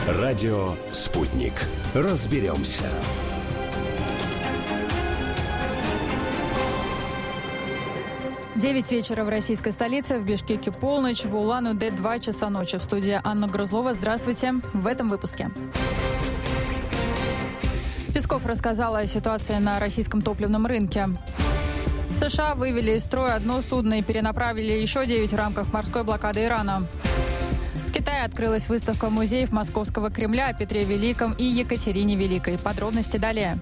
Радио «Спутник». Разберемся. Девять вечера в российской столице, в Бишкеке полночь, в Улан-Удэ 2 часа ночи. В студии Анна Грузлова. Здравствуйте. В этом выпуске. Песков рассказал о ситуации на российском топливном рынке. США вывели из строя одно судно и перенаправили еще 9 в рамках морской блокады Ирана. В Китае открылась выставка музеев Московского Кремля о Петре Великом и Екатерине Великой. Подробности далее.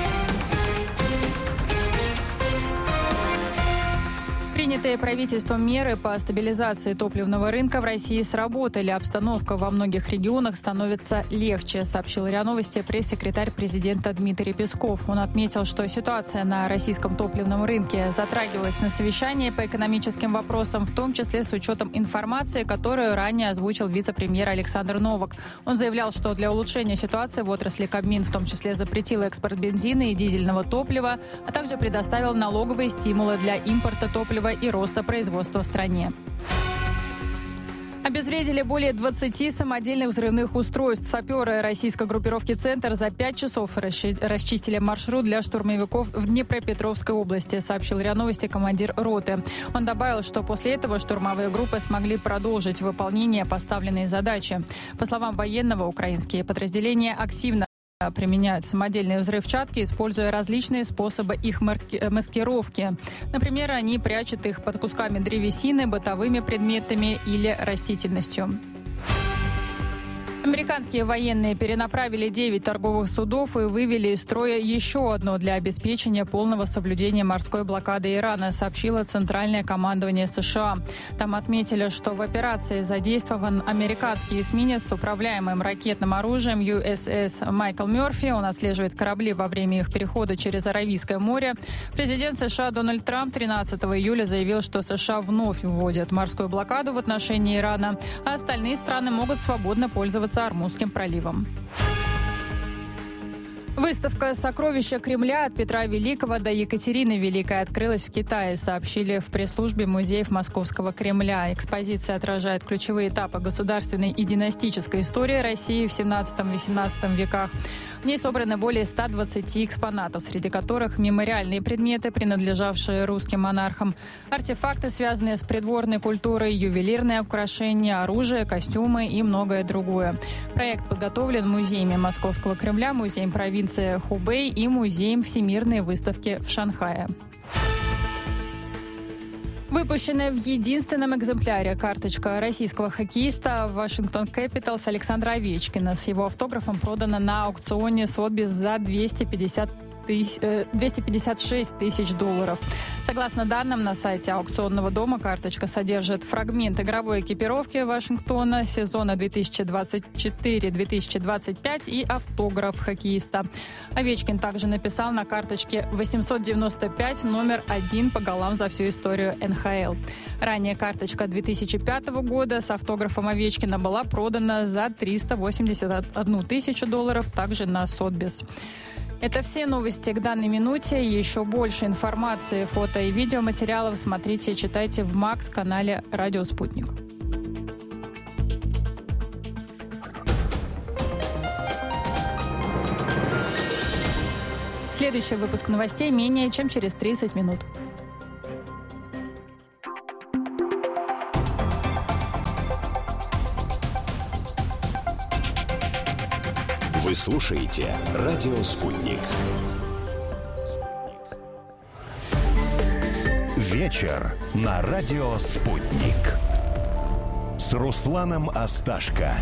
Принятые правительством меры по стабилизации топливного рынка в России сработали. Обстановка во многих регионах становится легче, сообщил РИА Новости пресс-секретарь президента Дмитрий Песков. Он отметил, что ситуация на российском топливном рынке затрагивалась на совещании по экономическим вопросам, в том числе с учетом информации, которую ранее озвучил вице-премьер Александр Новак. Он заявлял, что для улучшения ситуации в отрасли Кабмин в том числе запретил экспорт бензина и дизельного топлива, а также предоставил налоговые стимулы для импорта топлива и роста производства в стране. Обезвредили более 20 самодельных взрывных устройств. Саперы российской группировки «Центр» за 5 часов расчистили маршрут для штурмовиков в Днепропетровской области, сообщил РИА Новости командир роты. Он добавил, что после этого штурмовые группы смогли продолжить выполнение поставленной задачи. По словам военного, украинские подразделения активно применяют самодельные взрывчатки, используя различные способы их маскировки. Например, они прячут их под кусками древесины, бытовыми предметами или растительностью. Американские военные перенаправили 9 торговых судов и вывели из строя еще одно для обеспечения полного соблюдения морской блокады Ирана, сообщило Центральное командование США. Там отметили, что в операции задействован американский эсминец с управляемым ракетным оружием USS Майкл Мёрфи. Он отслеживает корабли во время их перехода через Аравийское море. Президент США Дональд Трамп 13 июля заявил, что США вновь вводят морскую блокаду в отношении Ирана, а остальные страны могут свободно пользоваться Ормузским проливом. Выставка «Сокровища Кремля от Петра Великого до Екатерины Великой» открылась в Китае, сообщили в пресс-службе музеев Московского Кремля. Экспозиция отражает ключевые этапы государственной и династической истории России в 17-18 веках. В ней собраны более 120 экспонатов, среди которых мемориальные предметы, принадлежавшие русским монархам, артефакты, связанные с придворной культурой, ювелирные украшения, оружие, костюмы и многое другое. Проект подготовлен музеями Московского Кремля, музеем провинции Хубэй и музеем Всемирной выставки в Шанхае. Выпущенная в единственном экземпляре карточка российского хоккеиста Вашингтон Кэпиталс Александра Овечкина с его автографом продана на аукционе Сотбис за $256 тысяч. Согласно данным на сайте аукционного дома, карточка содержит фрагмент игровой экипировки Вашингтона сезона 2024-2025 и автограф хоккеиста. Овечкин также написал на карточке 895 номер 1 по голам за всю историю НХЛ. Ранее карточка 2005 года с автографом Овечкина была продана за $381 тысячу, также на Сотбис. Это все новости к данной минуте. Еще больше информации, фото и видеоматериалов смотрите и читайте в МАКС-канале «Радио Спутник». Следующий выпуск новостей менее чем через 30 минут. Вы слушаете «Радио Спутник». Вечер на «Радио Спутник» с Русланом Асташко.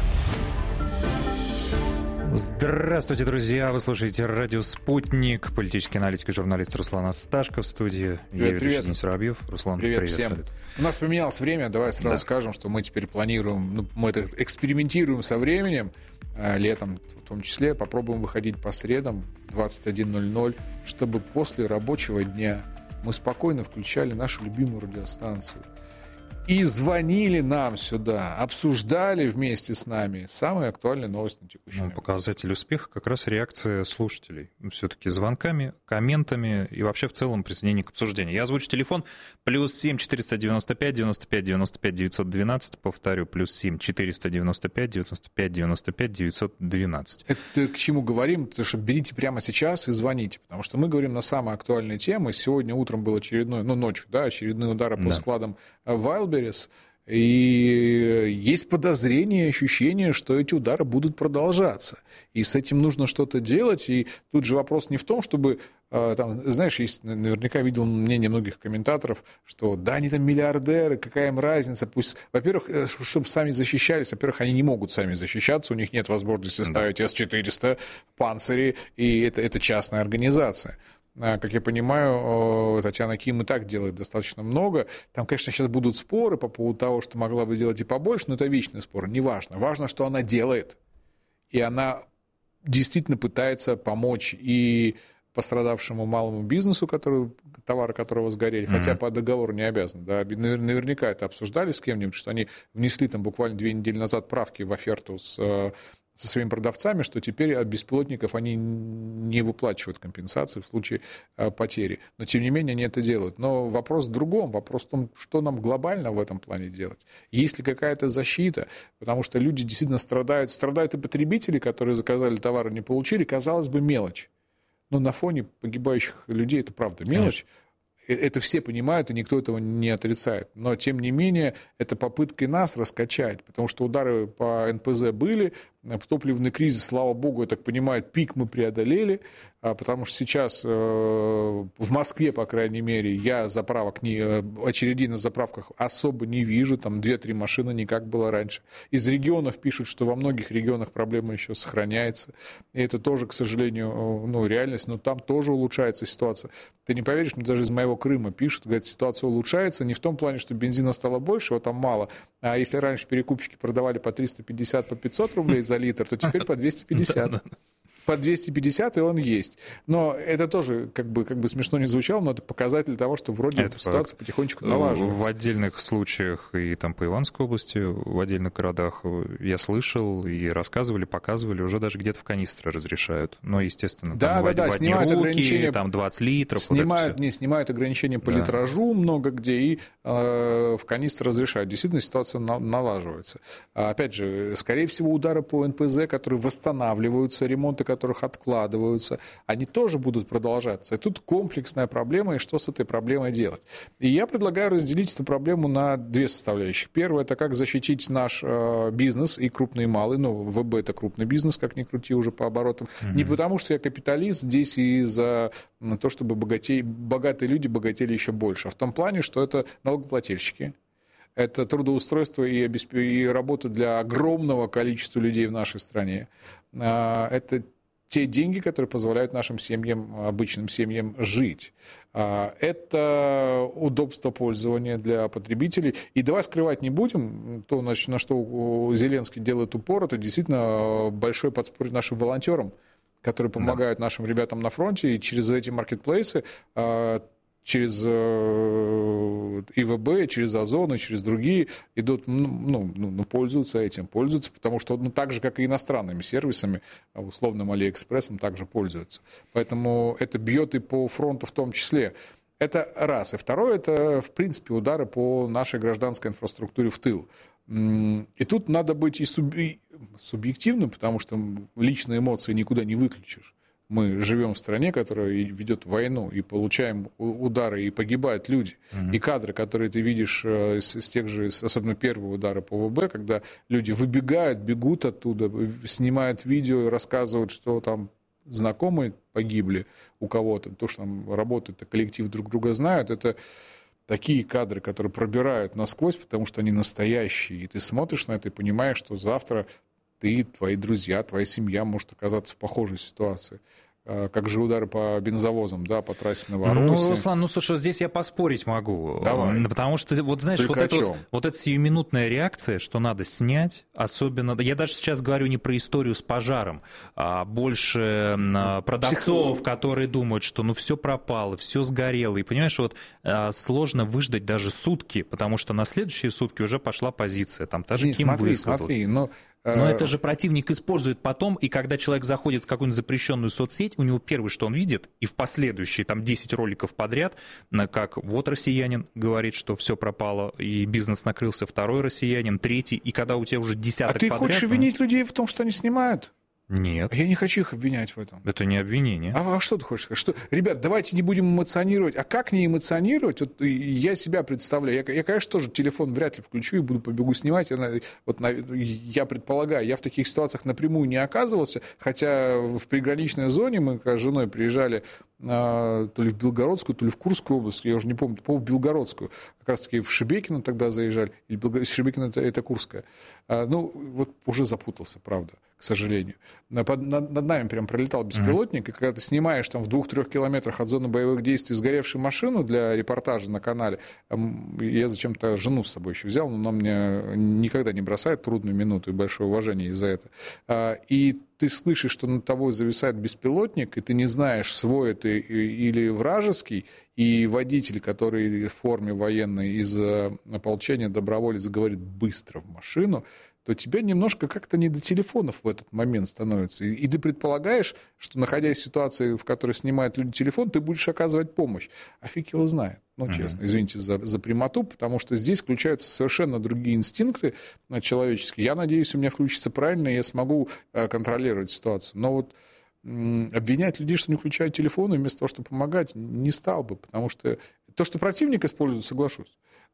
Здравствуйте, друзья! Вы слушаете «Радио Спутник». Политический аналитик и журналист Руслан Асташко в студии. Привет. Денис Воробьев. Руслан, привет всем. Салют. У нас поменялось время. Давай сразу скажем, что мы теперь планируем, мы это экспериментируем со временем. Летом в том числе попробуем выходить по средам в 21:00, чтобы после рабочего дня мы спокойно включали нашу любимую радиостанцию и звонили нам сюда, обсуждали вместе с нами самые актуальные новости на текущий момент. Показатель успеха как раз реакция слушателей. Все-таки звонками, комментами и вообще в целом присоединение к обсуждению. Я озвучу телефон +7 495 95 95 912. Повторю, +7 495 95 95 912. Это к чему говорим? Потому что берите прямо сейчас и звоните. Потому что мы говорим на самые актуальные темы. Сегодня утром был очередной, ночью, очередные удары по складам Wildberries. И есть подозрение, ощущение, что эти удары будут продолжаться. И с этим нужно что-то делать. И тут же вопрос не в том, чтобы... Там, знаешь, есть, наверняка видел мнение многих комментаторов, что да, они там миллиардеры, какая им разница. Пусть, во-первых, чтобы сами защищались, во-первых, они не могут сами защищаться, у них нет возможности ставить С-400, панцири, и это частная организация. Как я понимаю, Татьяна Ким и так делает достаточно много. Там, конечно, сейчас будут споры по поводу того, что могла бы делать и побольше, но это вечный спор, неважно. Важно, что она делает. И она действительно пытается помочь и пострадавшему малому бизнесу, товары которого сгорели, хотя по договору не обязан. Да, наверняка это обсуждали с кем-нибудь, что они внесли там буквально 2 недели назад правки в оферту со своими продавцами, что теперь от беспилотников они не выплачивают компенсации в случае потери. Но, тем не менее, они это делают. Но вопрос в другом. Вопрос в том, что нам глобально в этом плане делать. Есть ли какая-то защита? Потому что люди действительно страдают. Страдают и потребители, которые заказали товар и не получили. Казалось бы, мелочь. Но на фоне погибающих людей это правда мелочь. Это все понимают, и никто этого не отрицает. Но, тем не менее, это попытка и нас раскачать, потому что удары по НПЗ были, топливный кризис, слава богу, я так понимаю, пик мы преодолели, потому что сейчас в Москве, по крайней мере, я очередей на заправках особо не вижу, там 2-3 машины, не как было раньше. Из регионов пишут, что во многих регионах проблема еще сохраняется, и это тоже, к сожалению, реальность, но там тоже улучшается ситуация. Ты не поверишь, мне даже из моего Крыма пишут, говорят, ситуация улучшается не в том плане, что бензина стало больше, его там мало, а если раньше перекупщики продавали по 350, по 500 рублей за литр, то теперь по 250. По 250, и он есть. Но это тоже, как бы смешно не звучало, но это показатель того, что вроде ситуация потихонечку налаживается. В отдельных случаях, и там по Ивановской области, в отдельных городах, я слышал, и рассказывали, показывали, уже даже где-то в канистры разрешают. Но, естественно, там в одни руки, там 20 литров. Снимают ограничения по литражу много где, и в канистры разрешают. Действительно, ситуация налаживается. Опять же, скорее всего, удары по НПЗ, которые восстанавливаются, ремонты которых откладываются, они тоже будут продолжаться. И тут комплексная проблема, и что с этой проблемой делать. И я предлагаю разделить эту проблему на 2 составляющих. Первое, это как защитить наш бизнес, и крупный, и малый. ВБ это крупный бизнес, как ни крути, уже по оборотам. Не потому, что я капиталист здесь и за то, чтобы богатые люди богатели еще больше, а в том плане, что это налогоплательщики, это трудоустройство и работа для огромного количества людей в нашей стране. Это те деньги, которые позволяют нашим семьям, обычным семьям жить. Это удобство пользования для потребителей. И давай скрывать не будем, то, на что Зеленский делает упор, это действительно большое подспорье нашим волонтерам, которые помогают нашим ребятам на фронте, и через эти маркетплейсы, через ИВБ, через Озон и через другие идут, пользуются этим, потому что, так же, как и иностранными сервисами, условным Алиэкспрессом, также пользуются. Поэтому это бьет и по фронту в том числе. Это раз. И второе, это, в принципе, удары по нашей гражданской инфраструктуре в тыл. И тут надо быть и субъективным, потому что личные эмоции никуда не выключишь. Мы живем в стране, которая ведет войну, и получаем удары, и погибают люди. И кадры, которые ты видишь с тех же, особенно первые удары по ВБ, когда люди выбегают, бегут оттуда, снимают видео и рассказывают, что там знакомые погибли у кого-то, то, что там работает, коллектив друг друга знают, это такие кадры, которые пробирают насквозь, потому что они настоящие. И ты смотришь на это и понимаешь, что завтра ты, твои друзья, твоя семья может оказаться в похожей ситуации. как же удары по бензовозам, да, по трассе Новороссии. Ну, Руслан, слушай, здесь я поспорить могу. Давай. Потому что, вот знаешь, вот эта сиюминутная реакция, что надо снять, особенно... Я даже сейчас говорю не про историю с пожаром, а больше продавцов, которые думают, что все пропало, все сгорело. И понимаешь, вот сложно выждать даже сутки, потому что на следующие сутки уже пошла позиция. Там та же Ким высказал. Смотри, Но это же противник использует потом, и когда человек заходит в какую-нибудь запрещенную соцсеть, у него первое, что он видит, и в последующие 10 роликов подряд, как вот россиянин говорит, что все пропало, и бизнес накрылся, второй россиянин, третий, и когда у тебя уже десяток подряд... А ты хочешь винить людей в том, что они снимают? Нет. Я не хочу их обвинять в этом. Это не обвинение. А что ты хочешь сказать? Ребят, давайте не будем эмоционировать. А как не эмоционировать? Вот я себя представляю. Я, конечно, тоже телефон вряд ли включу и побегу снимать. Я предполагаю, я в таких ситуациях напрямую не оказывался, хотя в приграничной зоне мы с женой приезжали то ли в Белгородскую, то ли в Курскую область, я уже не помню, по-моему, в Белгородскую. Как раз-таки в Шебекино тогда заезжали. Шебекино это Курская. Вот уже запутался, правда, к сожалению. Над нами прям пролетал беспилотник, и когда ты снимаешь там в 2-3 километрах от зоны боевых действий сгоревшую машину для репортажа на канале, я зачем-то жену с собой еще взял, но она мне никогда не бросает трудную минуту, и большое уважение из-за этого. И ты слышишь, что над тобой зависает беспилотник, и ты не знаешь, свой это или вражеский, и водитель, который в форме военной из ополчения доброволец говорит «быстро в машину», то тебе немножко как-то не до телефонов в этот момент становится. И ты предполагаешь, что, находясь в ситуации, в которой снимают люди телефон, ты будешь оказывать помощь. А фиг его знает. Честно, извините за прямоту, потому что здесь включаются совершенно другие инстинкты человеческие. Я надеюсь, у меня включится правильно, и я смогу контролировать ситуацию. Но вот обвинять людей, что не включают телефоны, вместо того, чтобы помогать, не стал бы, потому что то, что противник использует, соглашусь.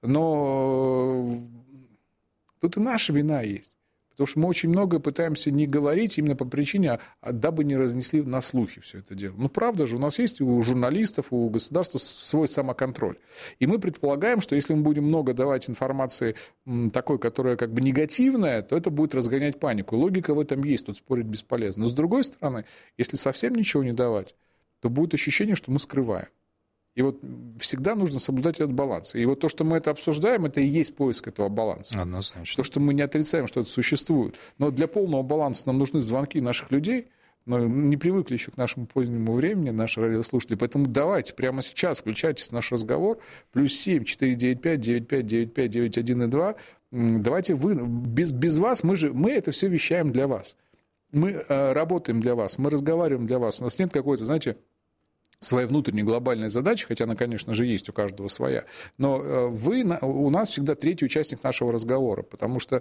Но тут и наша вина есть. Потому что мы очень многое пытаемся не говорить именно по причине, дабы не разнесли на слухи все это дело. Правда же, у нас есть у журналистов, у государства свой самоконтроль. И мы предполагаем, что если мы будем много давать информации такой, которая как бы негативная, то это будет разгонять панику. Логика в этом есть, тут спорить бесполезно. Но с другой стороны, если совсем ничего не давать, то будет ощущение, что мы скрываем. И вот всегда нужно соблюдать этот баланс. И вот то, что мы это обсуждаем, это и есть поиск этого баланса. Однозначно. То, что мы не отрицаем, что это существует. Но для полного баланса нам нужны звонки наших людей. Но не привыкли еще к нашему позднему времени, наши радиослушатели. Поэтому давайте прямо сейчас включайтесь в наш разговор. +7 495 95 95 91 2. Давайте вы... Без вас мы это все вещаем для вас. Мы работаем для вас, мы разговариваем для вас. У нас нет какой-то, знаете, своей внутренней глобальной задачи, хотя она, конечно же, есть у каждого своя, но вы у нас всегда третий участник нашего разговора, потому что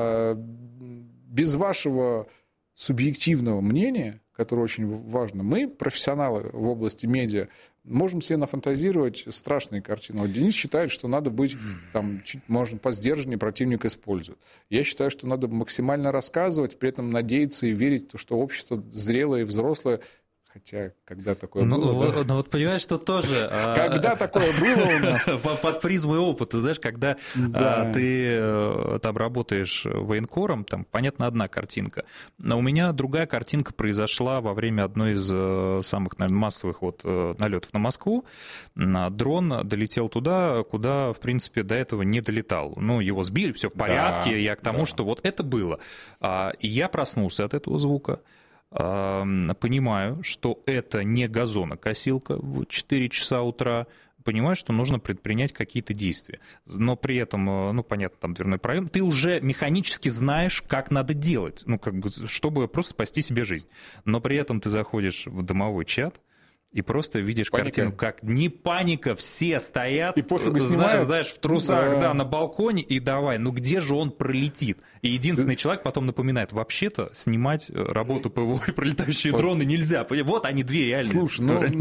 без вашего субъективного мнения, которое очень важно, мы, профессионалы в области медиа, можем себе нафантазировать страшные картины. Вот Денис считает, что надо быть, чуть, можно посдержаннее, противник использует. Я считаю, что надо максимально рассказывать, при этом надеяться и верить, что общество зрелое и взрослое. Хотя, когда такое было... Ну вот понимаешь, что тоже... Когда такое было у нас? Под призмой опыта, знаешь, когда ты там работаешь военкором, там, понятно, одна картинка. Но у меня другая картинка произошла во время одной из самых, наверное, массовых налетов на Москву. Дрон долетел туда, куда, в принципе, до этого не долетал. Его сбили, все в порядке. Я к тому, что вот это было. И я проснулся от этого звука. Понимаю, что это не газонокосилка в 4 часа утра, понимаю, что нужно предпринять какие-то действия. Но при этом, понятно, там дверной проем, ты уже механически знаешь, как надо делать, чтобы просто спасти себе жизнь. Но при этом ты заходишь в домовой чат, и просто видишь картину, как не паника, все стоят, и знаешь, в трусах, на балконе, и давай, где же он пролетит? И единственный человек потом напоминает, вообще-то снимать работу ПВО и пролетающие дроны нельзя. Вот они, две реальности.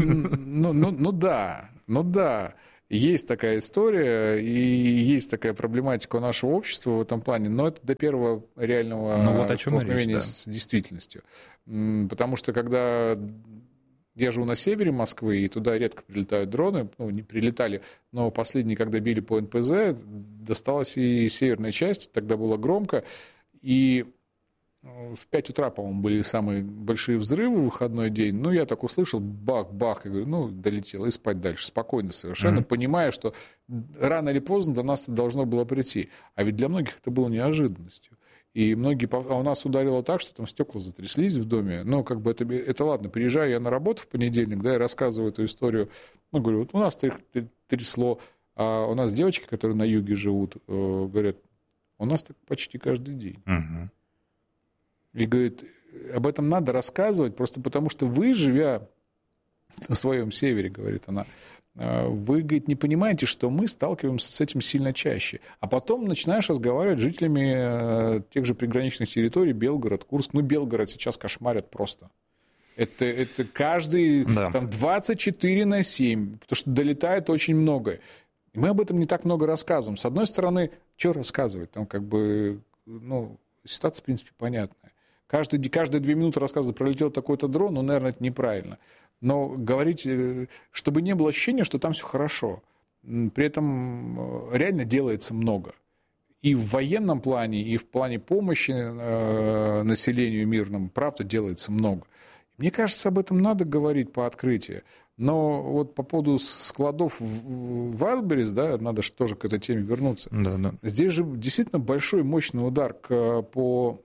Слушай, да. Есть такая история, и есть такая проблематика у нашего общества в этом плане, но это до первого реального столкновения с действительностью. Потому что когда... Я живу на севере Москвы, и туда редко прилетают дроны. Не прилетали, но последние, когда били по НПЗ, досталась и северная часть, тогда было громко. И в 5 утра, по-моему, были самые большие взрывы в выходной день. Ну, я так услышал, бах-бах, и говорю, ну, долетело, и спать дальше, спокойно совершенно, понимая, что рано или поздно до нас это должно было прийти. А ведь для многих это было неожиданностью. И многие... А у нас ударило так, что там стекла затряслись в доме. Ну, как бы это ладно. Приезжаю я на работу в понедельник, да, и рассказываю эту историю. Ну, говорю, вот у нас трясло, а у нас девочки, которые на юге живут, говорят, у нас так почти каждый день. И говорит, об этом надо рассказывать, просто потому что вы, живя на своем севере, говорит она, вы, говорит, не понимаете, что мы сталкиваемся с этим сильно чаще. А потом начинаешь разговаривать с жителями тех же приграничных территорий, Белгород, Курск. Ну, Белгород сейчас кошмарят просто. Это каждый, там, 24/7, потому что долетает очень много. И мы об этом не так много рассказываем. С одной стороны, что рассказывать? Там как бы, ну, ситуация, в принципе, понятная. Каждые 2 минуты рассказывать, пролетел такой-то дрон, ну, наверное, это неправильно. Но говорить, чтобы не было ощущения, что там все хорошо. При этом реально делается много. И в военном плане, и в плане помощи населению мирному, правда, делается много. Мне кажется, об этом надо говорить по открытию. Но вот по поводу складов в Wildberries, да, надо же тоже к этой теме вернуться. Да. Здесь же действительно большой, мощный удар по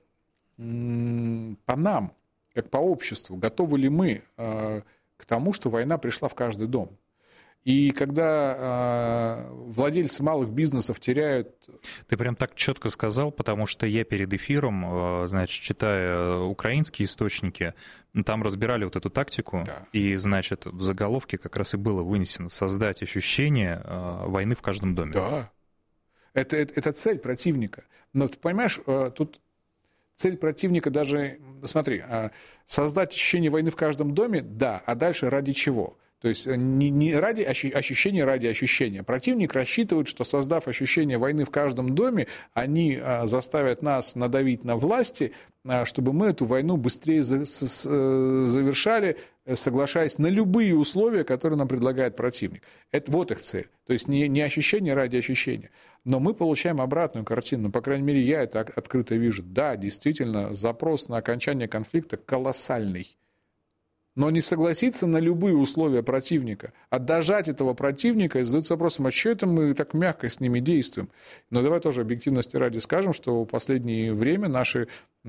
нам, как по обществу. Готовы ли мы к тому, что война пришла в каждый дом? И когда владельцы малых бизнесов теряют... Ты прям так четко сказал, потому что я перед эфиром, значит, читая украинские источники, там разбирали вот эту тактику, да. И, значит, в заголовке как раз и было вынесено создать ощущение войны в каждом доме. Да. Это цель противника. Но ты понимаешь, тут цель противника даже... Смотри, создать ощущение войны в каждом доме, да, а дальше ради чего? То есть не ради ощущения, ради ощущения. Противник рассчитывает, что, создав ощущение войны в каждом доме, они заставят нас надавить на власти, чтобы мы эту войну быстрее завершали, соглашаясь на любые условия, которые нам предлагает противник. Это вот их цель. То есть не ощущение ради ощущения. Но мы получаем обратную картину. По крайней мере, я это открыто вижу. Да, действительно, запрос на окончание конфликта колоссальный. Но не согласиться на любые условия противника, а дожать этого противника и задаться вопросом, а что это мы так мягко с ними действуем? Но давай тоже объективности ради скажем, что в последнее время наши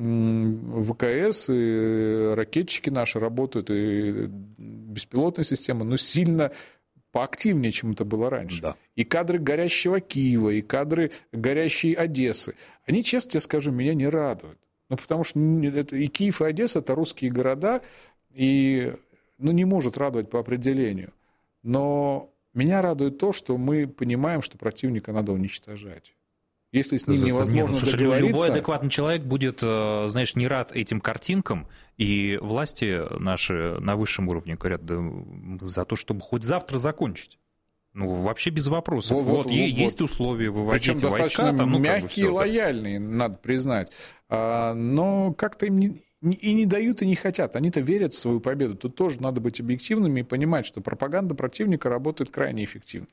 ВКС и ракетчики наши работают, и беспилотные системы, сильно поактивнее, чем это было раньше. Да. И кадры горящего Киева, и кадры горящей Одессы, они, честно тебе скажу, меня не радуют. Потому что и Киев, и Одесса – это русские города, и не может радовать по определению. Но меня радует то, что мы понимаем, что противника надо уничтожать. Если с ним невозможно договориться... Любой адекватный человек будет, знаешь, не рад этим картинкам, и власти наши на высшем уровне говорят, да, за то, чтобы хоть завтра закончить. Вообще без вопросов. Есть условия, выводить войска. Причем достаточно мягкие и лояльные, надо признать. Но как-то им не дают и не хотят. Они-то верят в свою победу. Тут тоже надо быть объективными и понимать, что пропаганда противника работает крайне эффективно.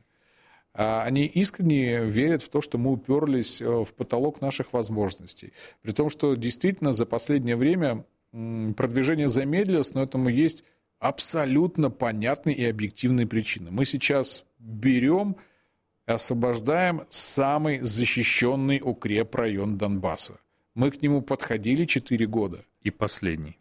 Они искренне верят в то, что мы уперлись в потолок наших возможностей. При том, что действительно за последнее время продвижение замедлилось, но этому есть абсолютно понятные и объективные причины. Мы сейчас берем и освобождаем самый защищенный укрепрайон Донбасса. Мы к нему подходили 4 года. И последний.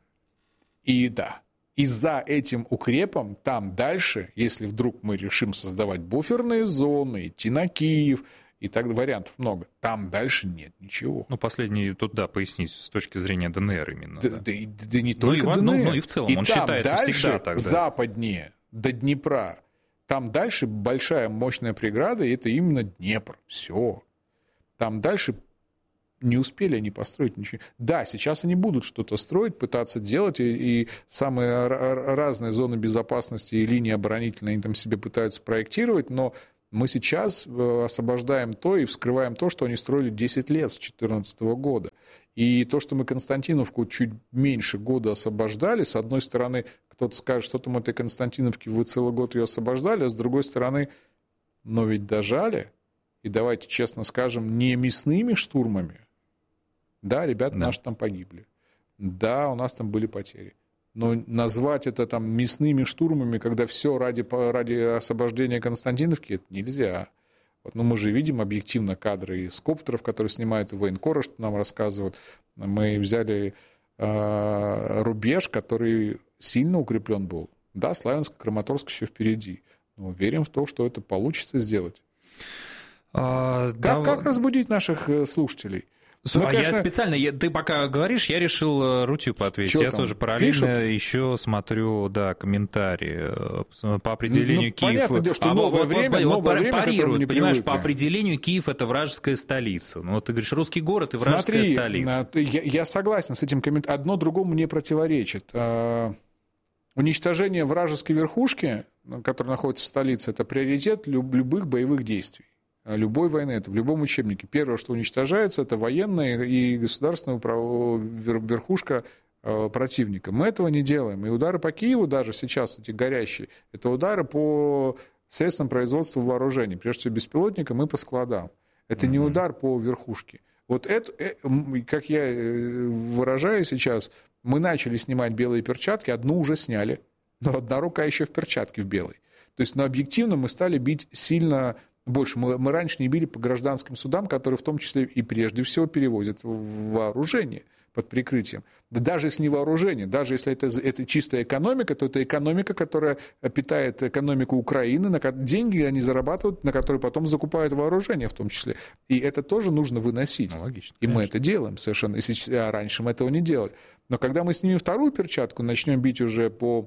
И да. И за этим укрепом там дальше, если вдруг мы решим создавать буферные зоны, идти на Киев, и так вариантов много, там дальше нет ничего. Последний, тут, да, пояснить, с точки зрения ДНР именно. Да не только ДНР. И в целом, он считается всегда так. Да. Западнее, до Днепра, там дальше большая мощная преграда, и это именно Днепр. Все. Там дальше не успели они построить ничего. Да, сейчас они будут что-то строить, пытаться делать, и самые разные зоны безопасности и линии оборонительные они там себе пытаются проектировать, но мы сейчас освобождаем то и вскрываем то, что они строили 10 лет с 2014 года. И то, что мы Константиновку чуть меньше года освобождали, с одной стороны, кто-то скажет, что там этой Константиновки вы целый год ее освобождали, а с другой стороны, но ведь дожали, и давайте честно скажем, не мясными штурмами. Да, ребята наши там погибли. Да, у нас там были потери. Но назвать это там мясными штурмами, когда все ради освобождения Константиновки, это нельзя. Вот, но мы же видим объективно кадры из коптеров, которые снимают военкоры, что нам рассказывают. Мы взяли рубеж, который сильно укреплен был. Да, Славянск, Краматорск еще впереди. Но верим в то, что это получится сделать. Как разбудить наших слушателей? Я специально, ты пока говоришь, я решил Рутюб ответить. Я тоже параллельно еще смотрю, комментарии по определению Киев. Понятно, что новое время, парируют, понимаешь, по определению Киев — это вражеская столица. Ну, вот ты говоришь, русский город и вражеская столица. Я согласен с этим комментарием. Одно другому не противоречит. Уничтожение вражеской верхушки, которая находится в столице, это приоритет любых боевых действий. Любой войны, это в любом учебнике. Первое, что уничтожается, это военная и государственная верхушка противника. Мы этого не делаем. И удары по Киеву даже сейчас, эти горящие, это удары по средствам производства вооружений, прежде всего беспилотникам и по складам. Это не удар по верхушке. Вот это, как я выражаю сейчас, мы начали снимать белые перчатки, одну уже сняли, но одна рука еще в перчатке в белой. То есть, объективно мы стали бить сильно больше. Мы раньше не били по гражданским судам, которые в том числе и прежде всего перевозят вооружение под прикрытием. Да даже если не вооружение, даже если это чистая экономика, то это экономика, которая питает экономику Украины, деньги они зарабатывают, на которые потом закупают вооружение в том числе. И это тоже нужно выносить. Логично, и мы это делаем совершенно. А раньше мы этого не делали. Но когда мы снимем вторую перчатку, начнем бить уже по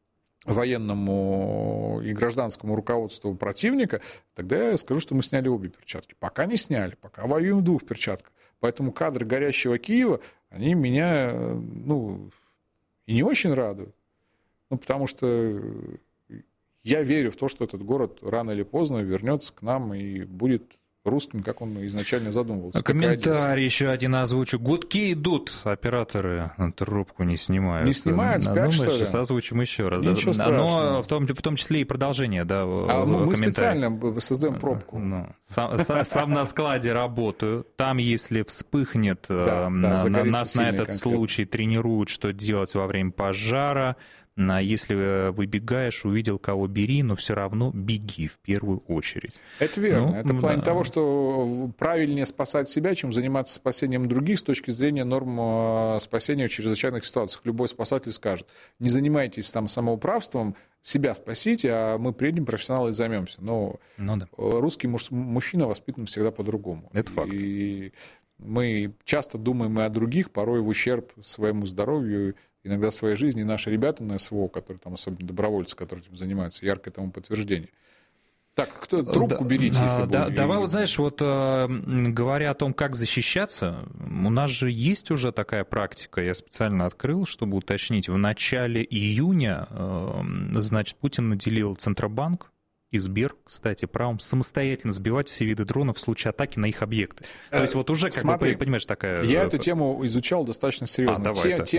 военному и гражданскому руководству противника, тогда я скажу, что мы сняли обе перчатки. Пока не сняли, пока воюем в двух перчатках. Поэтому кадры горящего Киева, они меня, и не очень радуют. Потому что я верю в то, что этот город рано или поздно вернется к нам и будет русским, как он изначально задумывался. Комментарий еще один озвучу. Гудки идут, операторы трубку не снимают. Не снимают, спят, что ли? Сейчас озвучим еще раз. Ничего страшного. Но в том числе и продолжение, мы специально создаем пробку. Сам на складе работаю. Там, если вспыхнет, нас на этот случай тренируют, что делать во время пожара. Если выбегаешь, увидел кого, бери, но все равно беги в первую очередь. Это верно. Это в плане того, что правильнее спасать себя, чем заниматься спасением других с точки зрения норм спасения в чрезвычайных ситуациях. Любой спасатель скажет: не занимайтесь там самоуправством, себя спасите, а мы приедем, профессионалы, и займемся. Но русский мужчина воспитан всегда по-другому. Это факт. И мы часто думаем и о других, порой в ущерб своему здоровью, иногда своей жизни. И наши ребята на СВО, которые там, особенно добровольцы, которые этим занимаются, яркое тому подтверждение. Так, трубку берите, если будет. Давай, знаешь, говоря о том, как защищаться, у нас же есть уже такая практика, я специально открыл, чтобы уточнить. В начале июня, Путин наделил Центробанк и Сбер, кстати, правом самостоятельно сбивать все виды дронов в случае атаки на их объекты. То есть уже, Смотри, понимаешь, такая... Я эту тему изучал достаточно серьезно.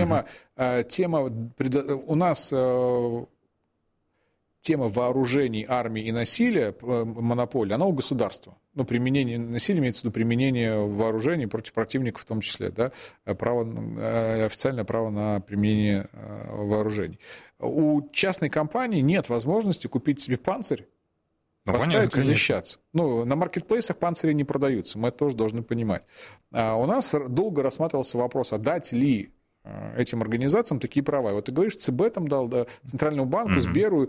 У нас тема вооружений, армии и насилия, монополия, она у государства. Применение насилия имеется в виду применение вооружений против противника в том числе, да, официальное право на применение вооружений. У частной компании нет возможности купить себе панцирь, поставить и защищаться. На маркетплейсах панцири не продаются, мы это тоже должны понимать. У нас долго рассматривался вопрос, а дать ли этим организациям такие права. Вот ты говоришь, ЦБ там дал, да, Центральному банку, Сберу.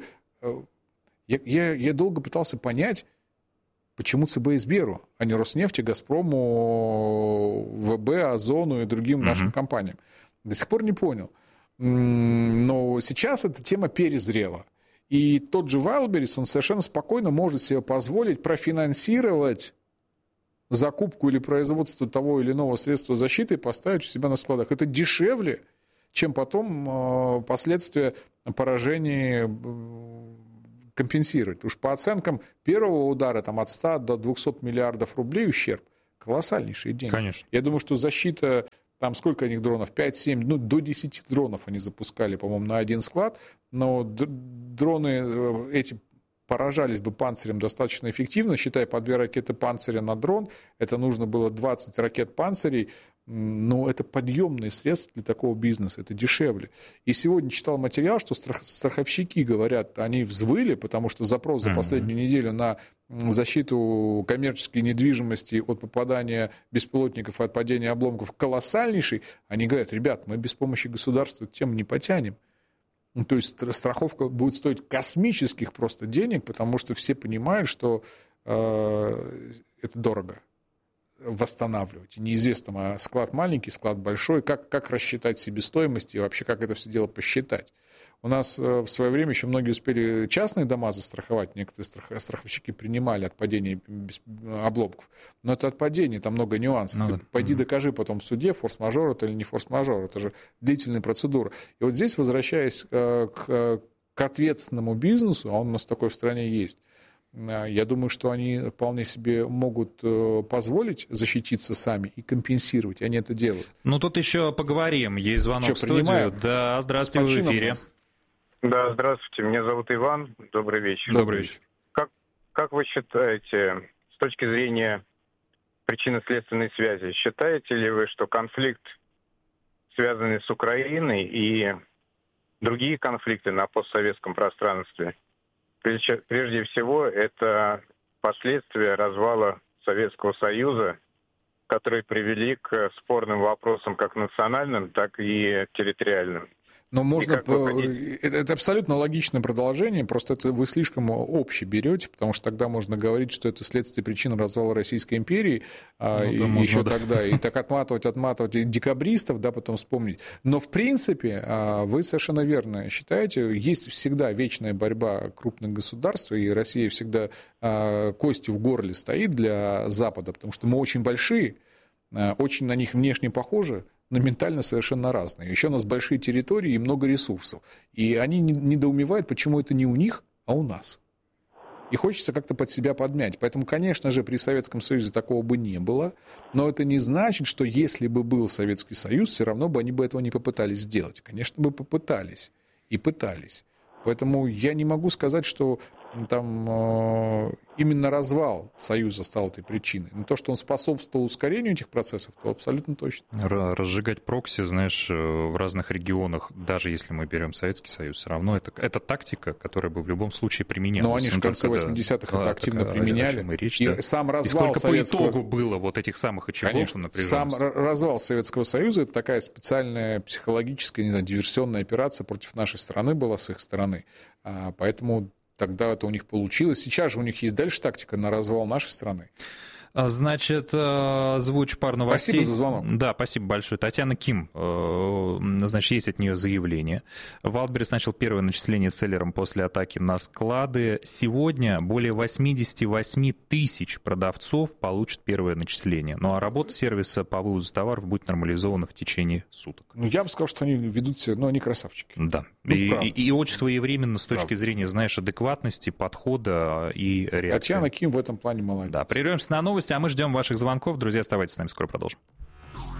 Я долго пытался понять, почему ЦБ и Сберу, а не Роснефти, Газпрому, ВБ, Озону и другим нашим компаниям. До сих пор не понял. Но сейчас эта тема перезрела. И тот же Wildberries, он совершенно спокойно может себе позволить профинансировать закупку или производство того или иного средства защиты и поставить у себя на складах. Это дешевле, чем потом последствия поражений компенсировать. Потому что по оценкам первого удара от 100 до 200 миллиардов рублей ущерб колоссальнейшие деньги. Конечно. Я думаю, что защита, там сколько у них дронов? 5-7, до 10 дронов они запускали, по-моему, на один склад. Но дроны эти поражались бы панцирем достаточно эффективно, считая по 2 ракеты панциря на дрон. Это нужно было 20 ракет панцирей. но это подъемные средства для такого бизнеса, это дешевле. И сегодня читал материал, что страховщики говорят, они взвыли, потому что запрос за последнюю неделю на защиту коммерческой недвижимости от попадания беспилотников и от падения обломков колоссальнейший. Они говорят, ребят, мы без помощи государства эту тему не потянем. Ну, то есть страховка будет стоить космических просто денег, потому что все понимают, что это дорого восстанавливать. И неизвестно, склад маленький, склад большой, как рассчитать себестоимость и вообще как это все дело посчитать. У нас в свое время еще многие успели частные дома застраховать, некоторые страховщики принимали от падения обломков, но это от падения, там много нюансов. Пойди докажи потом в суде, форс-мажор это или не форс-мажор, это же длительная процедура. И вот здесь, возвращаясь к ответственному бизнесу, а он у нас такой в стране есть, я думаю, что они вполне себе могут позволить защититься сами и компенсировать. Они это делают. Ну, тут еще поговорим. Есть звонок в студию. Принимаем? Да, здравствуйте, вы в эфире. Да, здравствуйте. Меня зовут Иван. Добрый вечер. Добрый вечер. Как вы считаете, с точки зрения причинно-следственной связи, считаете ли вы, что конфликт, связанный с Украиной, и другие конфликты на постсоветском пространстве, прежде всего, это последствия развала Советского Союза, которые привели к спорным вопросам как национальным, так и территориальным? Но можно... Это абсолютно логичное продолжение, просто это вы слишком обще берете, потому что тогда можно говорить, что это следствие причин развала Российской империи, еще тогда, и так отматывать, и декабристов, да, потом вспомнить. Но, в принципе, вы совершенно верно считаете, есть всегда вечная борьба крупных государств, и Россия всегда костью в горле стоит для Запада, потому что мы очень большие, очень на них внешне похожи, но ментально совершенно разные. Еще у нас большие территории и много ресурсов. И они недоумевают, почему это не у них, а у нас. И хочется как-то под себя подмять. Поэтому, конечно же, при Советском Союзе такого бы не было. Но это не значит, что если бы был Советский Союз, все равно бы они бы этого не попытались сделать. Конечно, бы попытались. И пытались. Поэтому я не могу сказать, что там именно развал Союза стал этой причиной. Но то, что он способствовал ускорению этих процессов, то абсолютно точно. Разжигать прокси, знаешь, в разных регионах, даже если мы берем Советский Союз, все равно это тактика, которая бы в любом случае применялась. Но они же в конце 80-х это активно применяли. И сам развал Советского... по итогу было вот этих самых очагов напряженности. Сам развал Советского Союза — это такая специальная психологическая, не знаю, диверсионная операция против нашей страны была с их стороны. Поэтому тогда это у них получилось. Сейчас же у них есть дальше тактика на развал нашей страны. Значит, звучу пару новостей. Спасибо за звонок. Да, спасибо большое. Татьяна Ким, значит, есть от нее заявление. Wildberries начал первое начисление селлерам после атаки на склады. Сегодня более 88 тысяч продавцов получат первое начисление. Ну а работа сервиса по вывозу товаров будет нормализована в течение суток. Ну, я бы сказал, что они ведут себя, ну, они красавчики. Да. И очень своевременно с точки зрения, знаешь, адекватности, подхода и реакции. Татьяна Ким в этом плане молодец. Да, прервемся на новости, а мы ждем ваших звонков. Друзья, оставайтесь с нами, скоро продолжим.